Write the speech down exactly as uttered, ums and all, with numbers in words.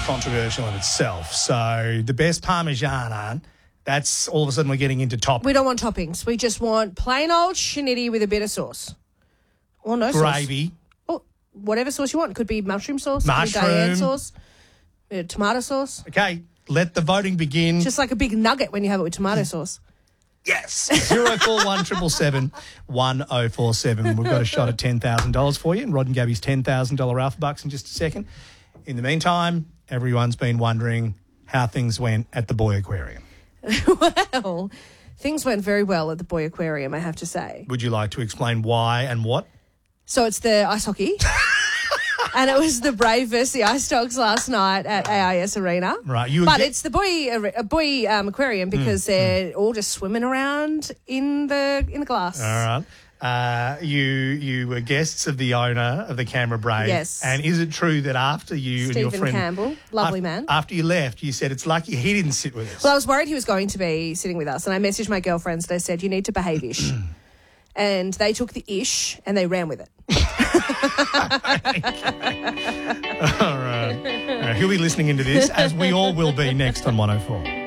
controversial in itself. So the best Parmigiana, that's all of a sudden we're getting into toppings. We don't want toppings. We just want plain old shinity with a bit of sauce. Or no sauce. Gravy. Or whatever sauce you want. It could be mushroom sauce. It Mushroom. could be Diane sauce. uh, Tomato sauce. Okay, let the voting begin. Just like a big nugget when you have it with tomato sauce. Yes. zero four one seven seven one oh four seven. We've got a shot at ten thousand dollars for you and Rod and Gabby's ten thousand dollars Alpha Bucks in just a second. In the meantime, everyone's been wondering how things went at the Boy Aquarium. Well, things went very well at the Boy Aquarium, I have to say. Would you like to explain why and what? So it's the ice hockey. And it was the Brave versus the Ice Dogs last night at A I S Arena. Right. You but get- it's the boy uh, boy um, aquarium because mm, they're mm. all just swimming around in the in the glass. All right. Uh, you you were guests of the owner of the Canberra Brave. Yes. And is it true that after you Stephen and your friend Campbell, lovely after, man. After you left, you said it's lucky he didn't sit with us. Well, I was worried he was going to be sitting with us, and I messaged my girlfriends. They said you need to behave ish, and they took the ish and they ran with it. All right. All right. He'll be listening into this, as we all will be next on one oh four.